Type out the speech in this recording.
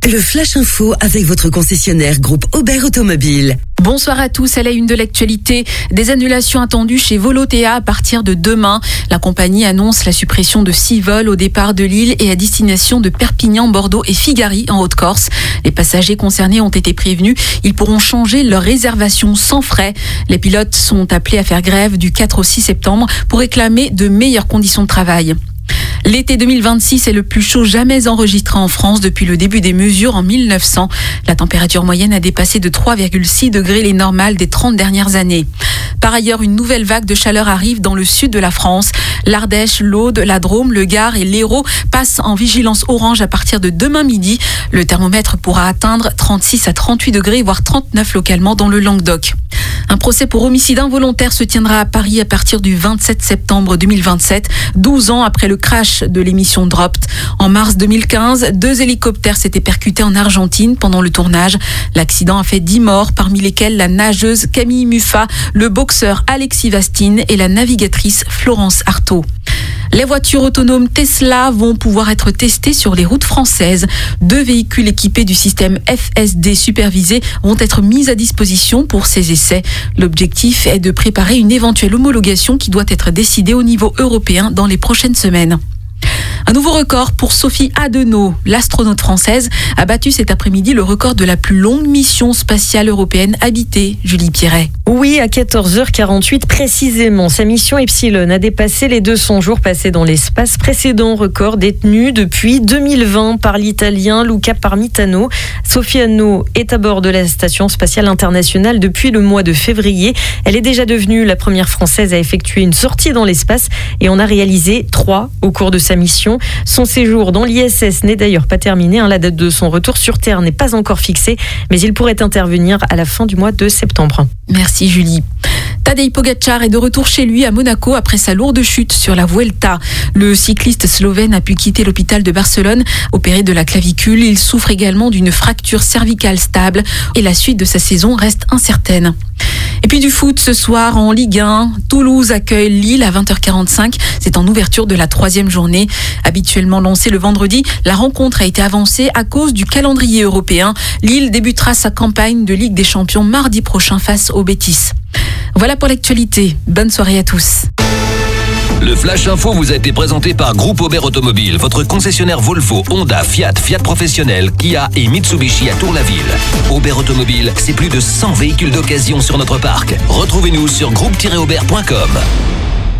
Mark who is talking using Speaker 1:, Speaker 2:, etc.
Speaker 1: Le Flash Info avec votre concessionnaire groupe Aubert Automobile.
Speaker 2: Bonsoir à tous, à la une de l'actualité. Des annulations attendues chez Volotea à partir de demain. La compagnie annonce la suppression de 6 vols au départ de Lille et à destination de Perpignan, Bordeaux et Figari en Haute-Corse. Les passagers concernés ont été prévenus. Ils pourront changer leur réservation sans frais. Les pilotes sont appelés à faire grève du 4 au 6 septembre pour réclamer de meilleures conditions de travail. L'été 2026 est le plus chaud jamais enregistré en France depuis le début des mesures en 1900. La température moyenne a dépassé de 3,6 degrés les normales des 30 dernières années. Par ailleurs, une nouvelle vague de chaleur arrive dans le sud de la France. L'Ardèche, l'Aude, la Drôme, le Gard et l'Hérault passent en vigilance orange à partir de demain midi. Le thermomètre pourra atteindre 36 à 38 degrés, voire 39 localement dans le Languedoc. Un procès pour homicide involontaire se tiendra à Paris à partir du 27 septembre 2027, 12 ans après le crash de l'émission Dropped. En mars 2015, 2 hélicoptères s'étaient percutés en Argentine pendant le tournage. L'accident a fait 10 morts, parmi lesquels la nageuse Camille Muffat, le boxeur Alexis Vastine et la navigatrice Florence Artaud. Les voitures autonomes Tesla vont pouvoir être testées sur les routes françaises. 2 véhicules équipés du système FSD supervisé vont être mis à disposition pour ces essais. L'objectif est de préparer une éventuelle homologation qui doit être décidée au niveau européen dans les prochaines semaines. Un nouveau record pour Sophie Adenau. L'astronaute française a battu cet après-midi le record de la plus longue mission spatiale européenne habitée. Julie Pierret.
Speaker 3: Oui, à 14h48 précisément. Sa mission Epsilon a dépassé les 200 jours passés dans l'espace, précédent record détenu depuis 2020 par l'Italien Luca Parmitano. Sophie Adenau est à bord de la Station spatiale internationale depuis le mois de février. Elle est déjà devenue la première Française à effectuer une sortie dans l'espace et en a réalisé 3 au cours de sa mission. Son séjour dans l'ISS n'est d'ailleurs pas terminé. La date de son retour sur Terre n'est pas encore fixée, mais il pourrait intervenir à la fin du mois de septembre.
Speaker 2: Merci Julie. Tadej Pogačar est de retour chez lui à Monaco après sa lourde chute sur la Vuelta. Le cycliste slovène a pu quitter l'hôpital de Barcelone, opéré de la clavicule. Il souffre également d'une fracture cervicale stable et la suite de sa saison reste incertaine. Et puis du foot ce soir en Ligue 1, Toulouse accueille Lille à 20h45. C'est en ouverture de la 3e journée. Habituellement lancée le vendredi, la rencontre a été avancée à cause du calendrier européen. Lille débutera sa campagne de Ligue des Champions mardi prochain face au Betis. Voilà pour l'actualité. Bonne soirée à tous.
Speaker 4: Le Flash Info vous a été présenté par Groupe Aubert Automobile, votre concessionnaire Volvo, Honda, Fiat, Fiat Professionnel, Kia et Mitsubishi à Tour-la-Ville. Aubert Automobile, c'est plus de 100 véhicules d'occasion sur notre parc. Retrouvez-nous sur groupe-aubert.com.